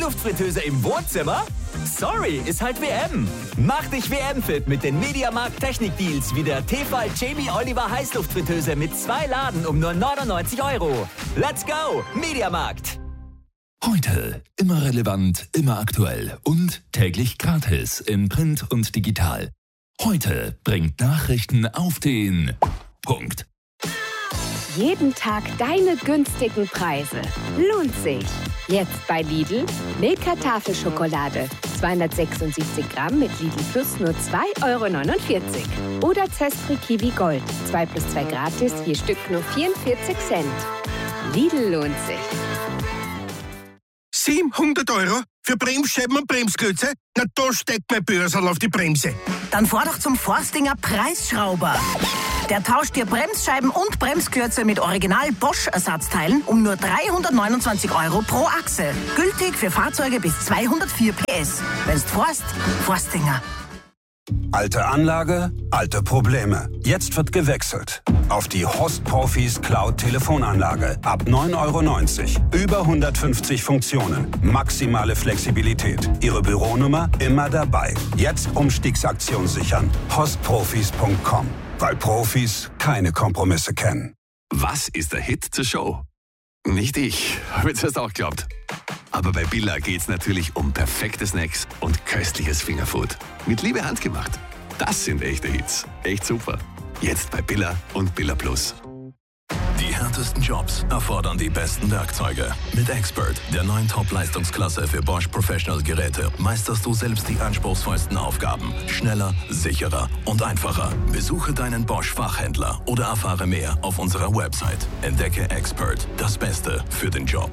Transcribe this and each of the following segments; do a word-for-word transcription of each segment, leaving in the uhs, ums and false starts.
Luftfritteuse im Wohnzimmer? Sorry, ist halt W M. Mach dich W M-fit mit den Mediamarkt Technik-Deals wie der Tefal Jamie Oliver Heißluftfritteuse mit zwei Laden um nur neunundneunzig Euro. Let's go, Mediamarkt! Heute immer relevant, immer aktuell und täglich gratis in Print und digital. Heute bringt Nachrichten auf den Punkt. Jeden Tag deine günstigen Preise. Lohnt sich. Jetzt bei Lidl Milka Tafelschokolade. zweihundertsechsundsiebzig Gramm mit Lidl Plus nur zwei Euro neunundvierzig. Oder Zespri Kiwi Gold. zwei plus zwei gratis, je Stück nur vierundvierzig Cent. Lidl lohnt sich. siebenhundert Euro für Bremsscheiben und Bremsklötze? Na, da steckt mein Börsal auf die Bremse. Dann fahr doch zum Forstinger Preisschrauber. Der tauscht dir Bremsscheiben und Bremsklötze mit Original Bosch-Ersatzteilen um nur dreihundertneunundzwanzig Euro pro Achse. Gültig für Fahrzeuge bis zweihundertvier P S. Wenn's forst, Forstinger. Alte Anlage, alte Probleme. Jetzt wird gewechselt auf die Host Profis Cloud Telefonanlage. Ab neun Euro neunzig. Über hundertfünfzig Funktionen. Maximale Flexibilität. Ihre Büronummer immer dabei. Jetzt Umstiegsaktion sichern. host profis punkt com. Weil Profis keine Kompromisse kennen. Was ist der Hit zur Show? Nicht ich, habe ich erst auch geglaubt. Aber bei Billa geht's natürlich um perfekte Snacks und köstliches Fingerfood. Mit Liebe handgemacht. Das sind echte Hits. Echt super. Jetzt bei Billa und Billa Plus. Die härtesten Jobs erfordern die besten Werkzeuge. Mit Expert, der neuen Top-Leistungsklasse für Bosch Professional Geräte, meisterst du selbst die anspruchsvollsten Aufgaben. Schneller, sicherer und einfacher. Besuche deinen Bosch-Fachhändler oder erfahre mehr auf unserer Website. Entdecke Expert, das Beste für den Job.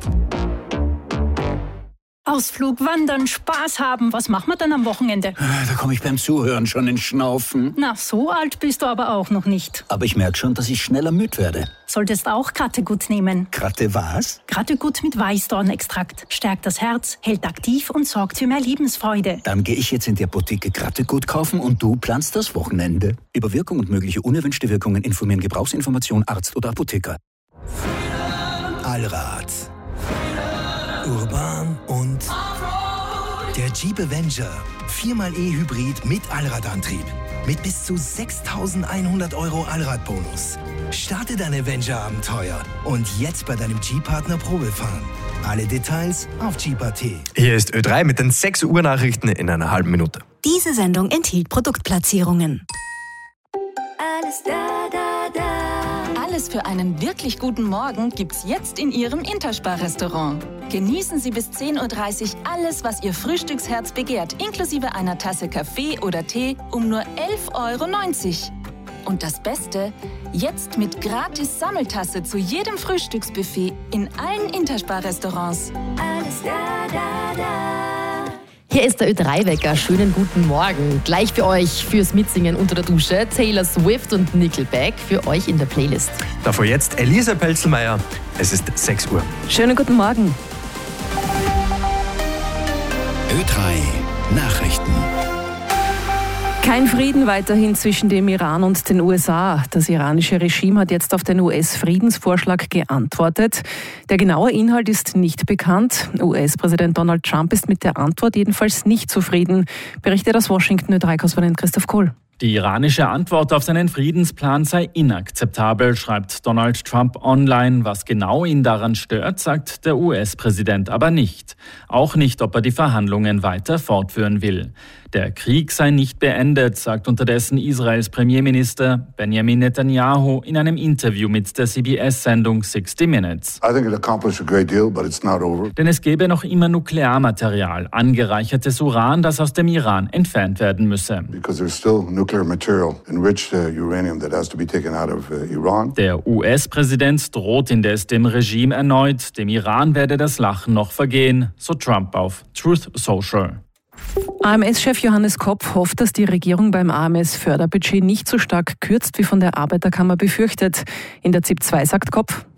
Ausflug, Wandern, Spaß haben. Was machen wir dann am Wochenende? Da komme ich beim Zuhören schon ins Schnaufen. Na, so alt bist du aber auch noch nicht. Aber ich merke schon, dass ich schneller müde werde. Solltest auch Krattegut nehmen. Kratte was? Krattegut mit Weißdornextrakt. Stärkt das Herz, hält aktiv und sorgt für mehr Lebensfreude. Dann gehe ich jetzt in die Apotheke Krattegut kaufen und du planst das Wochenende. Über Wirkung und mögliche unerwünschte Wirkungen informieren Gebrauchsinformation Arzt oder Apotheker. Allrad. Urban und der Jeep Avenger. viermal E-Hybrid mit Allradantrieb. Mit bis zu sechstausendeinhundert Euro Allradbonus. Starte dein Avenger-Abenteuer und jetzt bei deinem Jeep-Partner Probe fahren. Alle Details auf Jeep punkt at. Hier ist Ö drei mit den sechs Uhr Nachrichten in einer halben Minute. Diese Sendung enthielt Produktplatzierungen. Alles da, da, da. Alles für einen wirklich guten Morgen gibt's jetzt in Ihrem Interspar-Restaurant. Genießen Sie bis zehn Uhr dreißig alles, was Ihr Frühstücksherz begehrt, inklusive einer Tasse Kaffee oder Tee um nur elf Euro neunzig. Und das Beste, jetzt mit gratis Sammeltasse zu jedem Frühstücksbuffet in allen Interspar-Restaurants. Alles da, da, da. Hier ist der Ö drei Wecker. Schönen guten Morgen. Gleich für euch fürs Mitsingen unter der Dusche Taylor Swift und Nickelback für euch in der Playlist. Davor jetzt Elisa Pelzelmeier. Es ist sechs Uhr. Schönen guten Morgen. Ö drei Nachrichten. Kein Frieden weiterhin zwischen dem Iran und den U S A. Das iranische Regime hat jetzt auf den U S-Friedensvorschlag geantwortet. Der genaue Inhalt ist nicht bekannt. U S-Präsident Donald Trump ist mit der Antwort jedenfalls nicht zufrieden, berichtet aus Washington Ö drei-Korrespondent Christoph Kohl. Die iranische Antwort auf seinen Friedensplan sei inakzeptabel, schreibt Donald Trump online. Was genau ihn daran stört, sagt der U S-Präsident aber nicht. Auch nicht, ob er die Verhandlungen weiter fortführen will. Der Krieg sei nicht beendet, sagt unterdessen Israels Premierminister Benjamin Netanyahu in einem Interview mit der C B S-Sendung sixty minutes. I think it accomplished a great deal, but it's not over. Denn es gäbe noch immer Nuklearmaterial, angereichertes Uran, das aus dem Iran entfernt werden müsse. Because there's still nuclear material, enriched uh, uranium that has to be taken out of uh, Iran. Der U S-Präsident droht indes dem Regime erneut, dem Iran werde das Lachen noch vergehen, so Trump auf Truth Social. A M S-Chef Johannes Kopf hofft, dass die Regierung beim A M S-Förderbudget nicht so stark kürzt, wie von der Arbeiterkammer befürchtet. In der Z I P zwei sagt Kopf: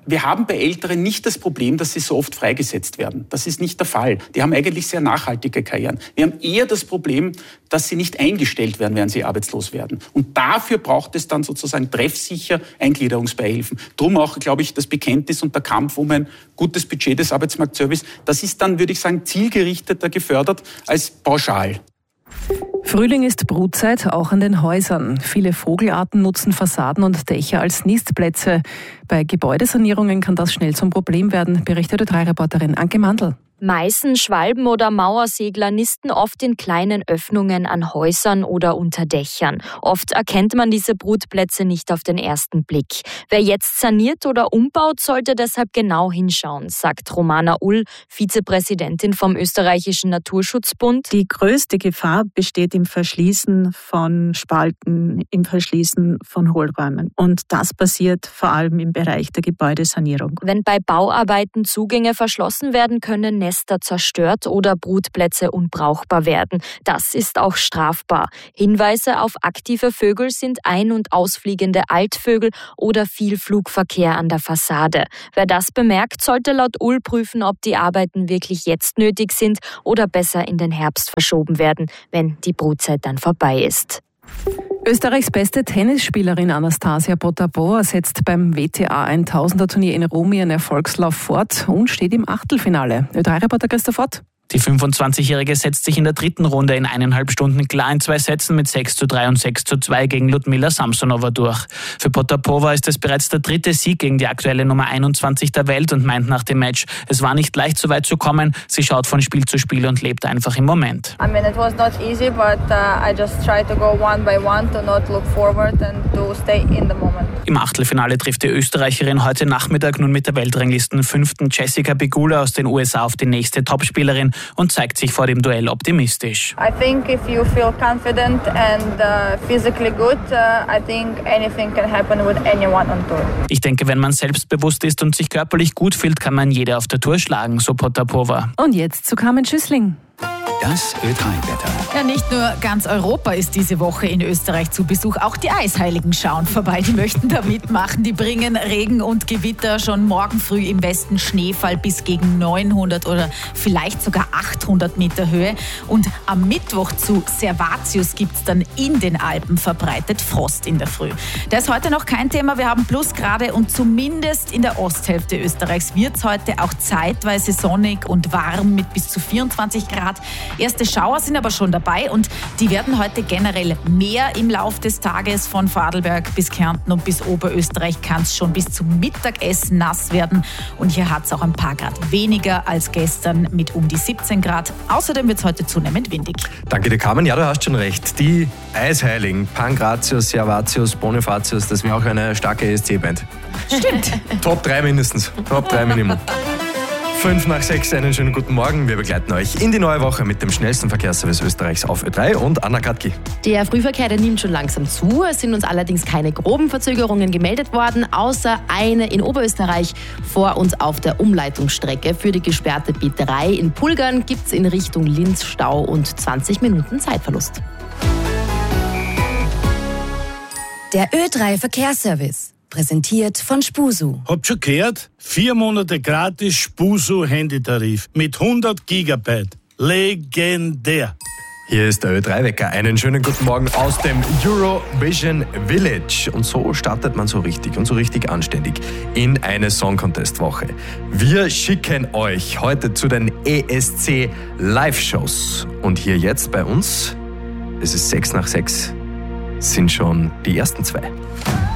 wir haben bei Älteren nicht das Problem, dass sie so oft freigesetzt werden. Das ist nicht der Fall. Die haben eigentlich sehr nachhaltige Karrieren. Wir haben eher das Problem, dass sie nicht eingestellt werden, während sie arbeitslos werden. Und dafür braucht es dann sozusagen treffsicher Eingliederungsbeihilfen. Drum auch, glaube ich, das Bekenntnis und der Kampf um ein gutes Budget des Arbeitsmarktservice, das ist dann, würde ich sagen, zielgerichteter gefördert als pauschal. Frühling ist Brutzeit, auch an den Häusern. Viele Vogelarten nutzen Fassaden und Dächer als Nistplätze. Bei Gebäudesanierungen kann das schnell zum Problem werden, berichtet Ö drei Reporterin Anke Mandl. Meißen, Schwalben oder Mauersegler nisten oft in kleinen Öffnungen an Häusern oder unter Dächern. Oft erkennt man diese Brutplätze nicht auf den ersten Blick. Wer jetzt saniert oder umbaut, sollte deshalb genau hinschauen, sagt Romana Ull, Vizepräsidentin vom Österreichischen Naturschutzbund. Die größte Gefahr besteht im Verschließen von Spalten, im Verschließen von Hohlräumen. Und das passiert vor allem im Bereich der Gebäudesanierung. Wenn bei Bauarbeiten Zugänge verschlossen werden, können Nester zerstört oder Brutplätze unbrauchbar werden. Das ist auch strafbar. Hinweise auf aktive Vögel sind ein- und ausfliegende Altvögel oder viel Flugverkehr an der Fassade. Wer das bemerkt, sollte laut Ull prüfen, ob die Arbeiten wirklich jetzt nötig sind oder besser in den Herbst verschoben werden, wenn die Brutzeit dann vorbei ist. Österreichs beste Tennisspielerin Anastasia Potapova setzt beim W T A tausender-Turnier in Rom ihren Erfolgslauf fort und steht im Achtelfinale. Ö drei Reporter Christoph Ott. Die fünfundzwanzigjährige setzt sich in der dritten Runde in eineinhalb Stunden klar in zwei Sätzen mit sechs zu drei und sechs zu zwei gegen Ludmila Samsonova durch. Für Potapova ist es bereits der dritte Sieg gegen die aktuelle Nummer einundzwanzig der Welt und meint nach dem Match, es war nicht leicht, so weit zu kommen. Sie schaut von Spiel zu Spiel und lebt einfach im Moment. I mean, it was not easy, but uh, I just tried to go one by one, to not look forward and to stay in the moment. Im Achtelfinale trifft die Österreicherin heute Nachmittag nun mit der Weltranglisten fünften Jessica Pegula aus den U S A auf die nächste Topspielerin und zeigt sich vor dem Duell optimistisch. I think if you feel confident and uh, physically good, uh, I think anything can happen with anyone on tour. Ich denke, wenn man selbstbewusst ist und sich körperlich gut fühlt, kann man jede auf der Tour schlagen, so Potapova. Und jetzt zu Carmen Schüssling. Das Ö drei Wetter. Ja, nicht nur ganz Europa ist diese Woche in Österreich zu Besuch, auch die Eisheiligen schauen vorbei. Die möchten da mitmachen. Die bringen Regen und Gewitter, schon morgen früh im Westen Schneefall bis gegen neunhundert oder vielleicht sogar achthundert Meter Höhe. Und am Mittwoch zu Servatius gibt es dann in den Alpen verbreitet Frost in der Früh. Das ist heute noch kein Thema. Wir haben Plusgrade und zumindest in der Osthälfte Österreichs wird es heute auch zeitweise sonnig und warm mit bis zu vierundzwanzig Grad. Erste Schauer sind aber schon dabei und die werden heute generell mehr im Lauf des Tages. Von Vorarlberg bis Kärnten und bis Oberösterreich kann es schon bis zum Mittagessen nass werden. Und hier hat es auch ein paar Grad weniger als gestern mit um die siebzehn Grad. Außerdem wird es heute zunehmend windig. Danke dir, Carmen. Ja, du hast schon recht. Die Eisheiligen, Pankratius, Servatius, Bonifatius, das wäre auch eine starke E S C-Band. Stimmt. Top drei mindestens. Top drei Minimum. Fünf nach sechs, einen schönen guten Morgen. Wir begleiten euch in die neue Woche mit dem schnellsten Verkehrsservice Österreichs auf Ö drei und Anna Katki. Der Frühverkehr, der nimmt schon langsam zu. Es sind uns allerdings keine groben Verzögerungen gemeldet worden, außer eine in Oberösterreich vor uns auf der Umleitungsstrecke. Für die gesperrte B drei in Pulgern gibt es in Richtung Linz Stau und zwanzig Minuten Zeitverlust. Der Ö drei Verkehrsservice. Präsentiert von Spusu. Habt schon gehört? Vier Monate gratis Spusu-Handytarif mit hundert Gigabyte. Legendär. Hier ist der Ö drei Wecker. Einen schönen guten Morgen aus dem Eurovision Village. Und so startet man so richtig und so richtig anständig in eine Song-Contest-Woche. Wir schicken euch heute zu den E S C Live-Shows. Und hier jetzt bei uns, es ist sechs nach sechs, sind schon die ersten zwei.